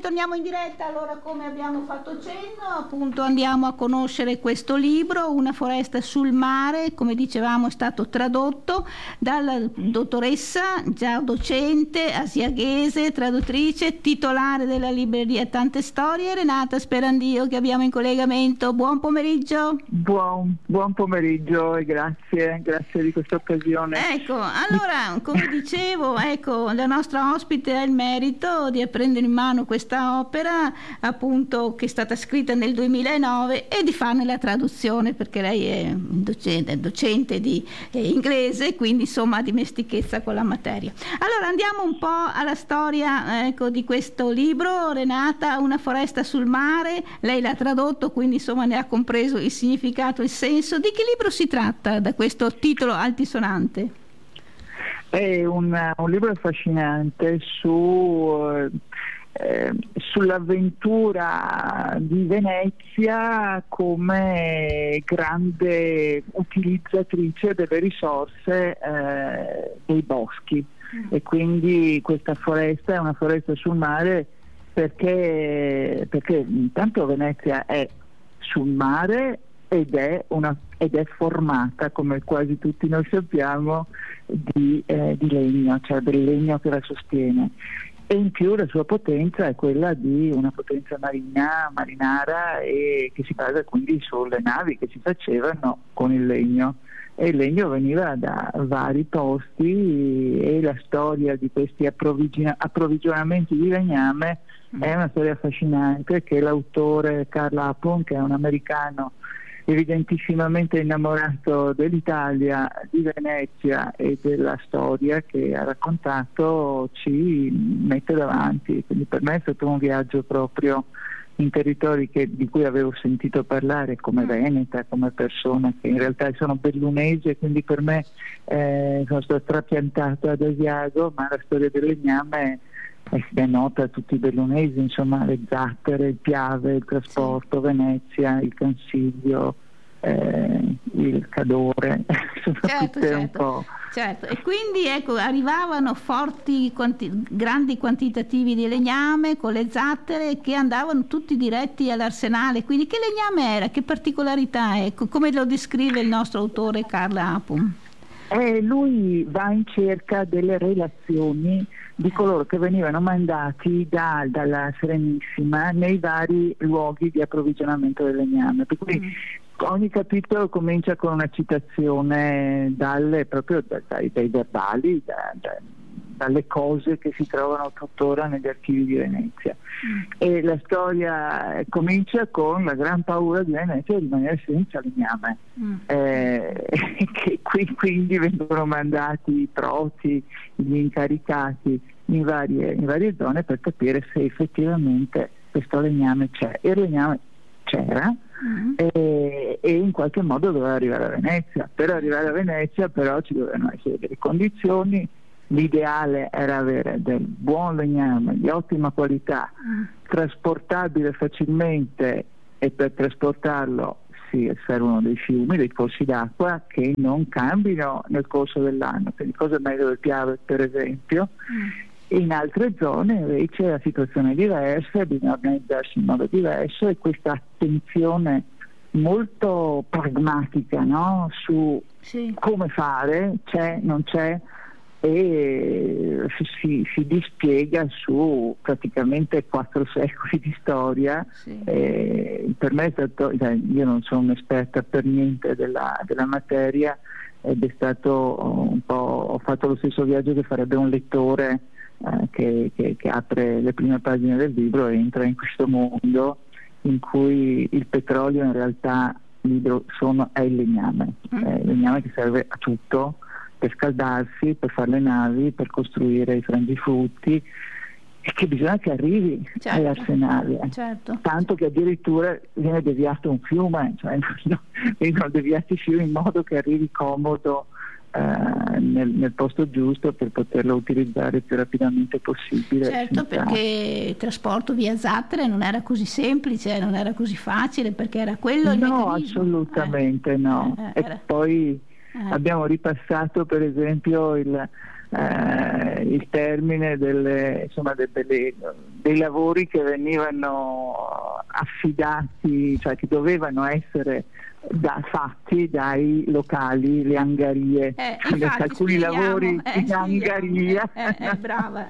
torniamo in diretta. Allora, come abbiamo fatto cenno, appunto andiamo a conoscere questo libro, Una foresta sul mare. Come dicevamo, è stato tradotto dalla dottoressa, già docente asiaghese, traduttrice, titolare della libreria Tante Storie, Renata Sperandio, che abbiamo in collegamento. Buon pomeriggio. Buon pomeriggio e grazie di questa occasione. Ecco, allora, come dicevo, ecco, la nostra ospite ha il merito di prendere in mano questa opera, appunto, che è stata scritta nel 2009, e di farne la traduzione, perché lei è docente di inglese, quindi insomma ha dimestichezza con la materia. Allora andiamo un po' alla storia, ecco, di questo libro. Renata, Una foresta sul mare, lei l'ha tradotto, quindi insomma ne ha compreso il significato, il senso. Di che libro si tratta da questo titolo altisonante? È un libro affascinante sull'avventura di Venezia come grande utilizzatrice delle risorse dei boschi, e quindi questa foresta è una foresta sul mare perché intanto Venezia è sul mare ed è formata, come quasi tutti noi sappiamo, di legno, cioè del legno che la sostiene, e in più la sua potenza è quella di una potenza marinara, e che si basa quindi sulle navi che si facevano con il legno, e il legno veniva da vari posti, e la storia di questi approvvigionamenti di legname è una storia affascinante che l'autore Karl Apun, che è un americano evidentissimamente innamorato dell'Italia, di Venezia e della storia che ha raccontato, ci mette davanti. Quindi per me è stato un viaggio proprio in territori di cui avevo sentito parlare come veneta, come persona che in realtà sono bellunese, quindi per me sono stata trapiantata ad Asiago, ma la storia del legname è nota a tutti i bellunesi, insomma, le zattere, il Piave, il trasporto, Venezia, il Consiglio, il Cadore, certo. un po'. Certo, e quindi ecco, arrivavano grandi quantitativi di legname con le zattere che andavano tutti diretti all'arsenale. Quindi che legname era? Che particolarità? Ecco, come lo descrive il nostro autore Karl Apun? Lui va in cerca delle relazioni di coloro che venivano mandati dalla Serenissima nei vari luoghi di approvvigionamento del legname. Per cui ogni capitolo comincia con una citazione dai verbali, dalle cose che si trovano tuttora negli archivi di Venezia. E la storia comincia con la gran paura di Venezia di rimanere senza legname, che quindi vengono mandati i proti, gli incaricati in varie zone per capire se effettivamente questo legname c'è. E il legname c'era, e in qualche modo doveva arrivare a Venezia. Per arrivare a Venezia però ci dovevano essere delle condizioni. L'ideale era avere del buon legname di ottima qualità, trasportabile facilmente, e per trasportarlo servono dei fiumi, dei corsi d'acqua che non cambino nel corso dell'anno, quindi cosa meglio del Piave per esempio. In altre zone invece la situazione è diversa, bisogna organizzarsi in modo diverso, e questa attenzione molto pragmatica, no? Su come fare, c'è, non c'è, e si dispiega su praticamente 4 secoli di storia. Per me è stato, io non sono un'esperta per niente della materia, ed è stato un po', ho fatto lo stesso viaggio che farebbe un lettore che apre le prime pagine del libro e entra in questo mondo in cui il petrolio in realtà è il legname che serve a tutto, per scaldarsi, per fare le navi, per costruire i frangiflutti, e che bisogna che arrivi all'arsenale, tanto che addirittura viene deviato un fiume, cioè vengono deviati i fiumi in modo che arrivi comodo nel posto giusto per poterlo utilizzare il più rapidamente possibile. Certo, perché il trasporto via zattere non era così semplice, non era così facile, perché era quello il meccanismo. Assolutamente no. E poi abbiamo ripassato per esempio il termine dei lavori che venivano affidati, cioè che dovevano essere fatti dai locali, le angherie, alcuni lavori in angheria brava,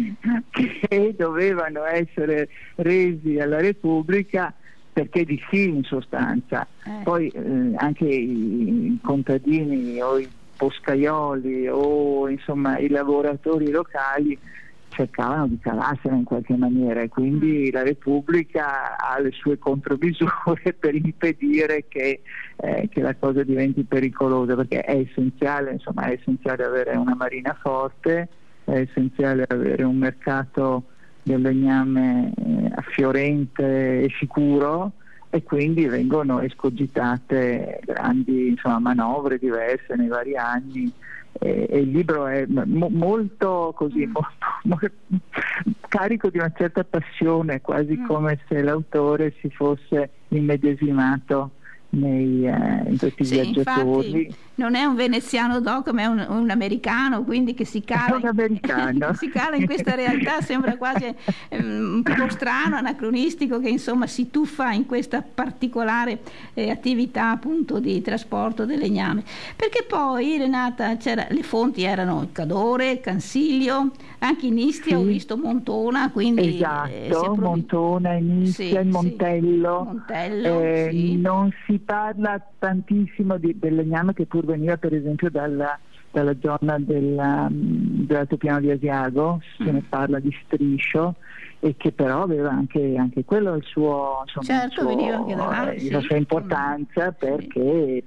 che dovevano essere resi alla Repubblica perché di sì, in sostanza. Poi anche i contadini o i boscaioli o insomma i lavoratori locali cercavano di cavarsela in qualche maniera, e quindi la Repubblica ha le sue contromisure per impedire che la cosa diventi pericolosa, perché è essenziale avere una marina forte, è essenziale avere un mercato del legname affiorente e sicuro, e quindi vengono escogitate grandi manovre diverse nei vari anni. E il libro è molto così, molto carico di una certa passione, quasi come se l'autore si fosse immedesimato in questi viaggiatori. Infatti, non è un veneziano doc, ma è un americano, quindi che si cala, si cala in questa realtà. Sembra quasi un po' strano, anacronistico, che insomma si tuffa in questa particolare attività appunto di trasporto del legname. Perché poi, Renata, le fonti erano il Cadore, il Cansiglio, anche in Istia ho visto Montona, quindi esatto, Montona, in Istia, il Montello, non si parla tantissimo del legname che pur veniva per esempio dalla zona dell'altopiano di Asiago, se ne parla di Striscio, e che però aveva anche quello il suo, veniva anche da là, la sua importanza, perché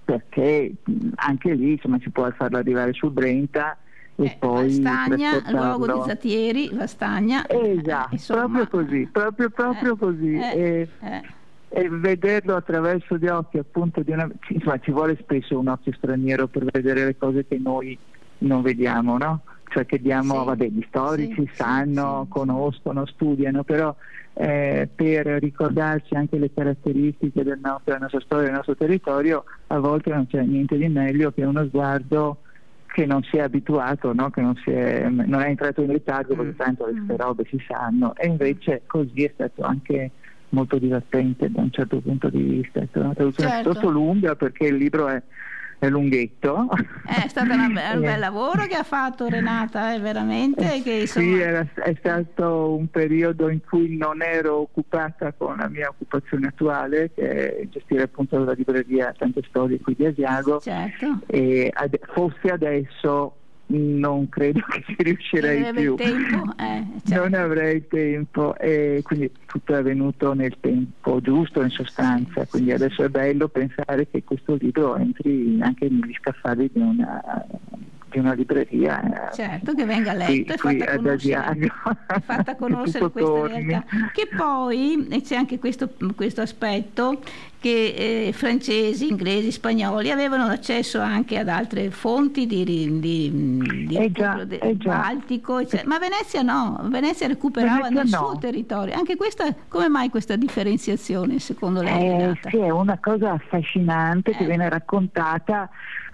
anche lì si può farlo arrivare sul Brenta e poi Vastagna, luogo di Zattieri, Vastagna, proprio così. E vederlo attraverso gli occhi appunto ci vuole spesso un occhio straniero per vedere le cose che noi non vediamo, no? Cioè che diamo, gli storici sanno, conoscono, studiano, però per ricordarci anche le caratteristiche della nostra storia, del nostro territorio, a volte non c'è niente di meglio che uno sguardo che non si è abituato, no? Che non è entrato in letargo, perché tanto queste robe si sanno, e invece così è stato anche molto divertente da un certo punto di vista. È stata una traduzione piuttosto lunga, perché il libro è lunghetto. È stato un bel lavoro che ha fatto Renata, veramente. Che, insomma... è stato un periodo in cui non ero occupata con la mia occupazione attuale, che è gestire appunto la libreria Tante Storie qui di Asiago, e forse adesso non credo che ci riuscirei più, non avrei tempo, e quindi tutto è avvenuto nel tempo giusto, in sostanza. Quindi adesso è bello pensare che questo libro entri anche negli scaffali di una libreria, che venga letto qui e fatta conoscere questa realtà. Che poi c'è anche questo aspetto, che francesi, inglesi, spagnoli avevano accesso anche ad altre fonti del Baltico, ma Venezia no, Venezia recuperava nel suo territorio. Anche questa, come mai questa differenziazione secondo lei? Sì, è una cosa affascinante che viene raccontata